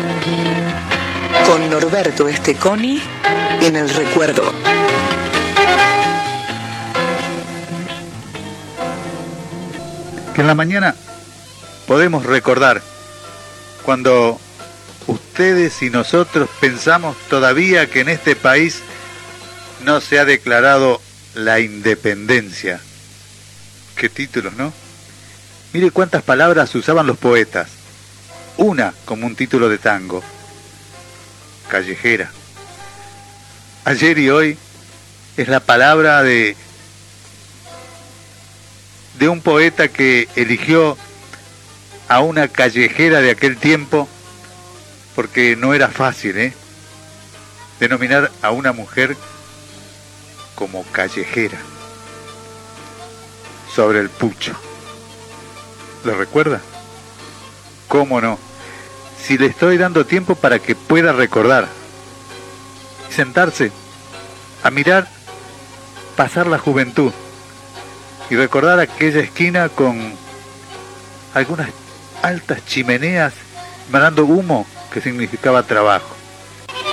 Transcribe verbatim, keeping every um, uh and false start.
Con Norberto Esteconi en el recuerdo. Que en la mañana podemos recordar cuando ustedes y nosotros pensamos todavía que en este país no se ha declarado la independencia. Qué títulos, ¿no? Mire cuántas palabras usaban los poetas. Una como un título de tango. Callejera. Ayer y hoy es la palabra de de un poeta que eligió a una callejera de aquel tiempo, porque no era fácil, ¿eh? denominar a una mujer como callejera. Sobre el Pucho. ¿Lo recuerda? ¿Cómo no? Si le estoy dando tiempo para que pueda recordar. Sentarse a mirar pasar la juventud y recordar aquella esquina con algunas altas chimeneas emanando humo que significaba trabajo.